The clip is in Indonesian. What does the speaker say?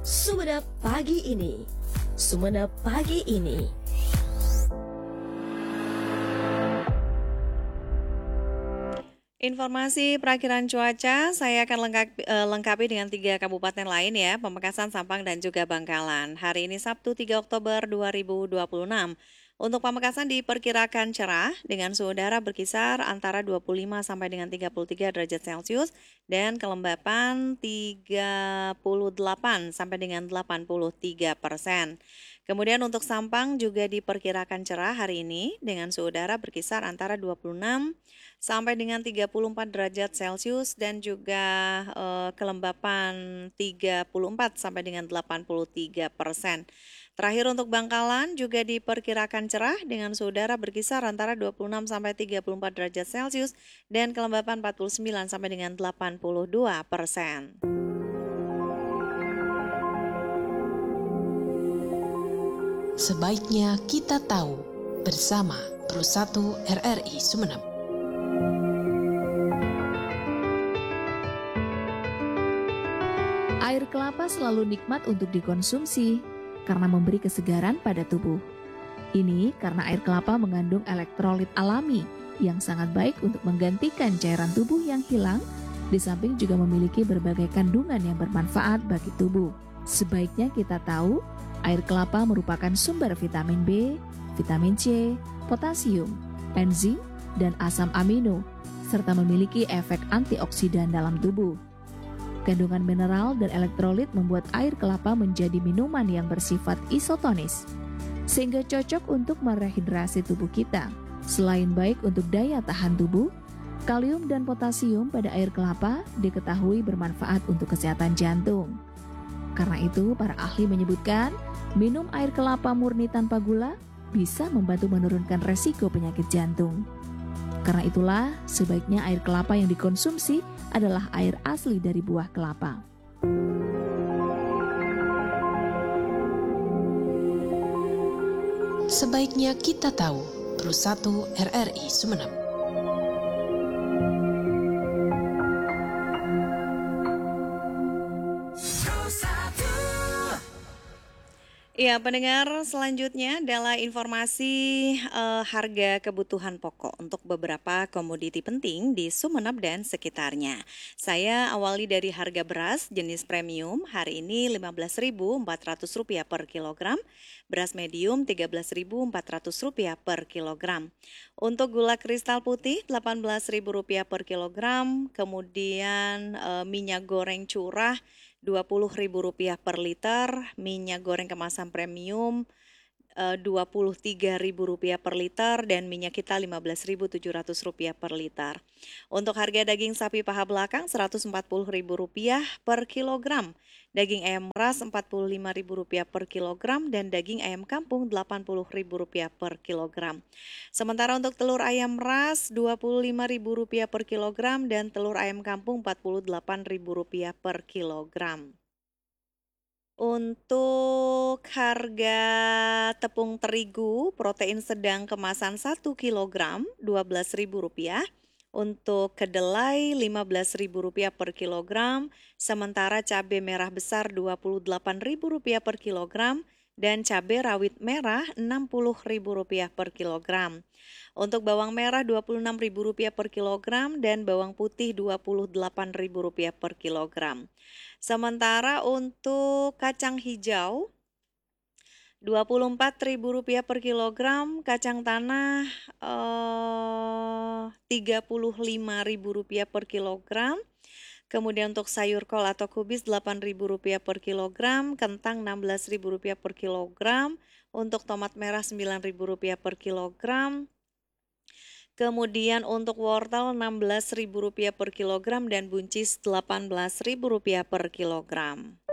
Sumenep pagi ini. Sumenep pagi ini. Informasi perakiraan cuaca saya akan lengkapi dengan 3 kabupaten lain ya, Pamekasan, Sampang, dan juga Bangkalan. Hari ini Sabtu 3 Oktober 2026. Untuk Pamekasan diperkirakan cerah dengan suhu udara berkisar antara 25 sampai dengan 33 derajat Celcius dan kelembapan 38 sampai dengan 83%. Kemudian untuk Sampang juga diperkirakan cerah hari ini dengan suhu udara berkisar antara 26 sampai dengan 34 derajat Celcius dan juga kelembapan 34 sampai dengan 83%. Terakhir untuk Bangkalan juga diperkirakan cerah dengan suhu udara berkisar antara 26 sampai 34 derajat Celcius dan kelembapan 49 sampai dengan 82%. Sebaiknya kita tahu bersama Pro1 RRI Sumenep. Air kelapa selalu nikmat untuk dikonsumsi karena memberi kesegaran pada tubuh. Ini karena air kelapa mengandung elektrolit alami yang sangat baik untuk menggantikan cairan tubuh yang hilang, di samping juga memiliki berbagai kandungan yang bermanfaat bagi tubuh. Sebaiknya kita tahu, air kelapa merupakan sumber vitamin B, vitamin C, potasium, enzim, dan asam amino, serta memiliki efek antioksidan dalam tubuh. Kandungan mineral dan elektrolit membuat air kelapa menjadi minuman yang bersifat isotonis, sehingga cocok untuk merehidrasi tubuh kita. Selain baik untuk daya tahan tubuh, kalium dan potasium pada air kelapa diketahui bermanfaat untuk kesehatan jantung. Karena itu, para ahli menyebutkan, minum air kelapa murni tanpa gula bisa membantu menurunkan resiko penyakit jantung. Karena itulah, sebaiknya air kelapa yang dikonsumsi adalah air asli dari buah kelapa. Sebaiknya kita tahu Pro1 RRI Sumenep. Ya, pendengar, selanjutnya adalah informasi harga kebutuhan pokok untuk beberapa komoditi penting di Sumenep dan sekitarnya. Saya awali dari harga beras jenis premium, hari ini Rp15.400 per kilogram, beras medium Rp13.400 per kilogram. Untuk gula kristal putih Rp18.000 per kilogram, kemudian minyak goreng curah Rp20.000 per liter, minyak goreng kemasan premium Rp23.000 per liter, dan minyak kita Rp15.700 per liter. Untuk harga daging sapi paha belakang Rp140.000 per kilogram, daging ayam ras Rp45.000 per kilogram, dan daging ayam kampung Rp80.000 per kilogram. Sementara untuk telur ayam ras Rp25.000 per kilogram dan telur ayam kampung Rp48.000 per kilogram. Untuk harga tepung terigu protein sedang kemasan 1 kg Rp12.000. Untuk kedelai Rp15.000 per kilogram, sementara cabai merah besar Rp28.000 per kilogram dan cabai rawit merah Rp60.000 per kilogram. Untuk bawang merah Rp26.000 per kilogram dan bawang putih Rp28.000 per kilogram. Sementara untuk kacang hijau Rp24.000 per kilogram, kacang tanah Rp35.000 per kilogram. Kemudian untuk sayur kol atau kubis Rp8.000 per kilogram, kentang Rp16.000 per kilogram, untuk tomat merah Rp9.000 per kilogram. Kemudian untuk wortel Rp16.000 per kilogram dan buncis Rp18.000 per kilogram.